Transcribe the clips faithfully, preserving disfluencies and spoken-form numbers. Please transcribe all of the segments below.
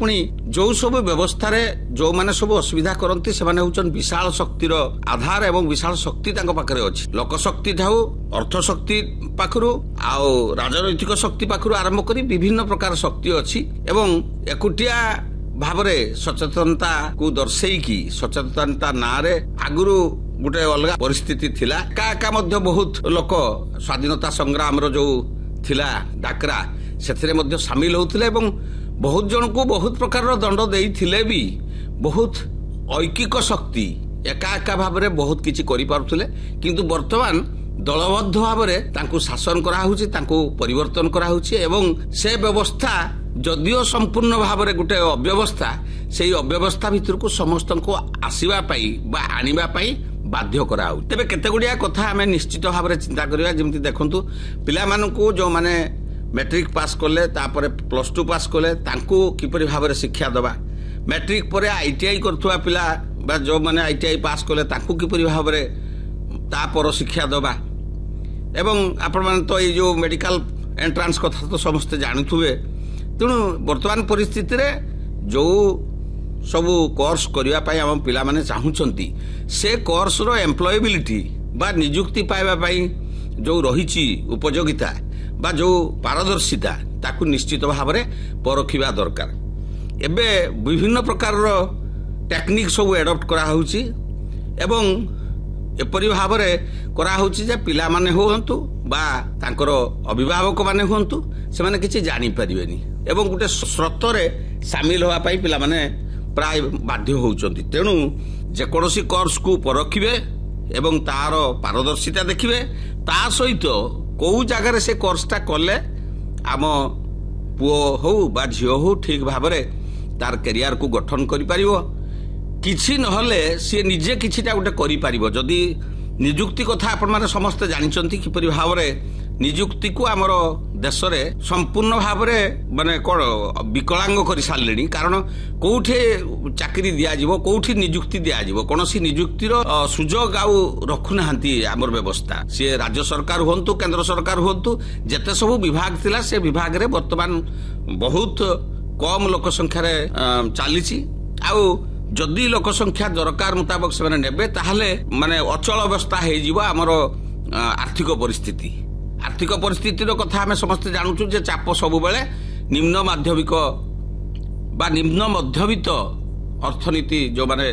पुणी जो सब व्यवस्था जो माने सब असुविधा करती से विशाल शक्तिर आधार एवं विशाल शक्ति पाखे अच्छी लोक शक्ति ठाऊ अर्थ शक्ति पाखु आउ राजनैतिक शक्ति पाखु आरंभ कर विभिन्न प्रकार शक्ति अच्छी एवं एकुटिया भावरे सचेतनता को दर्शेकी सचेतनता ना रे आगुरु गोटे अलग परिस्थिति थिला का का मध्य बहुत लोक स्वाधीनता संग्राम रो जो थिला डाकरा सेथिरे मध्य शामिल होउथिले एवं बहुत जन को बहुत प्रकार दंड देइथिले भी बहुत ऐकिक शक्ति एका एका भावरे बहुत किछि करि पारुथिले किंतु वर्तमान दलबद्ध भावरे तांको शासन करा होउछि तांको परिवर्तन करा होउछि एवं से व्यवस्था जदियो संपूर्ण भावरे गुटे अव्यवस्था सेही अव्यवस्था भितर को समस्त को आसीबा पई बा आनिबा पई बाध्य करा हो तेबे केते गुडिया कथा हमें निश्चित भावरे चिंता करिया जेमति देखंतु पिला मानकू जो माने मैट्रिक पास कले तापरे प्लस टू पास कले तांको किपरि भावरे शिक्षा दबा मैट्रिक परे आईटीआई करथुवा पिला बा जो माने आईटीआई पास कले तांको किपरि भावरे तापर शिक्षा दबा एवं आपण माने तो ये जो मेडिकल एंट्रांस कथा तो समस्त जानुथुवे तेणु वर्तमान परिस्थिति रे जो सबू कोर्स करिया पाई हम पिला माने चाहुचंती से कोर्स रो एम्प्लॉयबिलिटी बा नियुक्ति पाइबा पाई जो रहिची उपयोगिता बा जो पारदर्शिता ताकू निश्चित भाव में परखिबा दरकार एबे विभिन्न प्रकार रो टेक्निक सब एडॉप्ट करा होउची एवं एपरि भाव में करा होउची जे पिला माने होंतु बा तांकर अभिभावक माने होंतु से माने किछि जानि परिबेनी एवं गुटे स्रोतरे शामिल होआ पाई पिला माने प्राय बाध्य होउचंती तेणु जे कोनोसी कोर्स को परखिबे एवं तार पारदर्शिता देखिबे ता सहित को जगार से कोर्सटा कले आम पुओ हो बा झियो हो ठीक भाव में तार कैरियर को गठन करि परिबो किछि नहले से निजे किछिटा गोटे करि परिबो जदी नियुक्ति कथा आपण माने समस्त जानिचंती किपरि भाव में नियुक्ति को आमर देश रे संपूर्ण भाव में माने कोन विकलांग करि सारलेनी कारण कोठे चाकरी दिया जिवो कोठी नियुक्ति दिया जिवो कोनोसी नियुक्तिर सुजोग आउ रखु नाहंती आमर व्यवस्था से राज्य सरकार होंतु केंद्र सरकार होंतु जते सब विभाग थिला से विभाग रे वर्तमान बहुत कम लोक संख्या रे चालीची आउ जदि लोक संख्या दरकार मुताबक से नेबे ताहले माने अचल अवस्था हे जिवो आमर आर्थिक परिस्थिति आर्थिक परिस्थितिर कथा आम समस्त जानूँ जे चाप सब बेले निम्न माध्यमिक बा निम्न मध्यवित्त अर्थनीति जो माने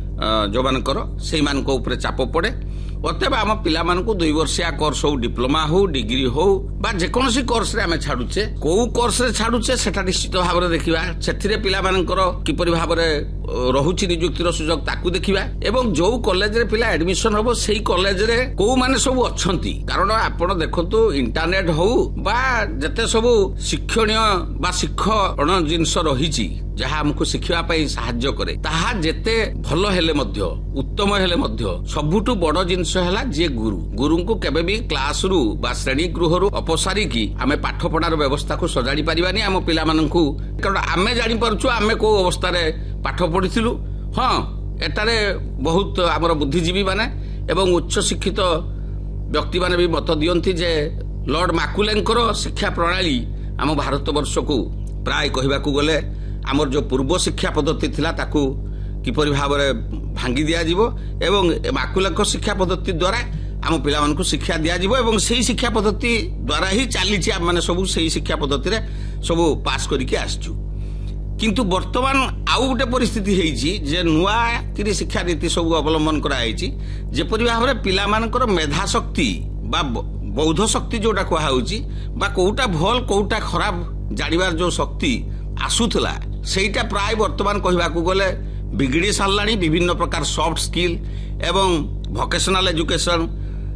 जो मानकर से मानक ऊपर चाप पड़े अतएव आम पिला मानकु दुई वर्षिया कोर्स हो डिप्लोमा हो डिग्री हो बा जेकोसी कोर्स रे आमे छाडुचे को कोर्स रे छाडुचे सेटा निश्चित भाव में देखिबा सेथिरे पिला मानकर किपरि भाव में रहुची नियुक्तिर सुजोग ताकू देखिबा एवं जो कॉलेज रे पिला एडमिशन होबो सेही कॉलेज रे को माने सब अछंती कारण आपण देखंतु इंटरनेट हो बा जते सब शिक्षणीय बा शिक्षण जिंस रहिची जहा हमको शिखिबा पई सहाय्य करे ताहा जेते भलो हेले मध्य उत्तम हेले मध्य सबुटु बड़ जिंस हला जे गुरु गुरु को केबे भी क्लास रु बा श्रेणी गृह रु अपसारी की आमे पाठ पढ़ार व्यवस्था को सजाड़ी परिबानी आम पिला माननकु कारण आमे जानि परछु आमे को अवस्था रे पाठ पढ़िथिलु हां एटारे बहुत हमर बुद्धिजीवी माने एवं उच्च शिक्षित व्यक्ति माने भी मत दियंती जे लॉर्ड मैकुलेंकर शिक्षा प्रणाली आम भारत वर्ष को प्राय कहबा को गले आमर जो पूर्व शिक्षा पद्धति थिला ताकू किपरि भाव में भांगी दिया जिवो एवं मैकुलेंक शिक्षा पद्धति द्वारा आम पिला मानकु शिक्षा दिया जिवो एवं सेही शिक्षा पद्धति द्वारा ही चलीछि आम माने सब सेही शिक्षा पद्धति रे सब पास करिके आछछु किंतु वर्तमान आउ गोटे परिस्थिति हेछि जे नुआ कि शिक्षा नीति सब अवलंबन करा हेछि जेपरि भाव में पिला मानकर मेधा शक्ति बा बौद्ध शक्ति जोटा कहा होछि बा कोउटा भल कोउटा खराब जानिबार जो शक्ति आसुथला सेटा प्राय वर्तमान कहबा को गले बिगड़ी सारलानी विभिन्न प्रकार सॉफ्ट स्किल एवं वोकेशनल एजुकेशन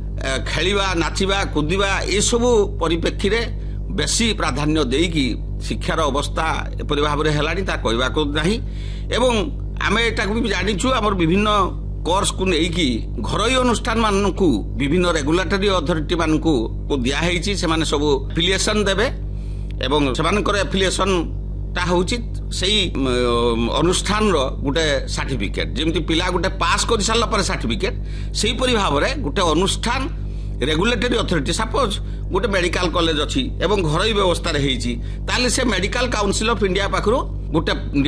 खेलिबा नाचिबा कुदिबा ए सब परिप्रेक्षी रे बेसी प्राधान्य देकी शिक्षार अवस्था एपरि भाव में हेलानी ता कहबा को नाही एवं आमे एटा को भी जानिछु हमर विभिन्न कोर्स को नेकी घरोई अनुष्ठान मानकु विभिन्न रेगुलेटरी अथॉरिटी मानकु को दिया हेछि से माने सब एफिलिएशन देबे एवं सेमानकर एफिलिएशन ता होछि सेही अनुष्ठान रो गुटे सर्टिफिकेट जेमति पिला गुटे पास कर सारला पर सर्टिफिकेट सेही परि भाव रे गुटे अनुष्ठान रेगुलेटरी अथॉरिटी सपोज गोटे मेडिकल कॉलेज अच्छी एवं घरोई व्यवस्था हेछि ताले से medical council of India Pakhro गोटे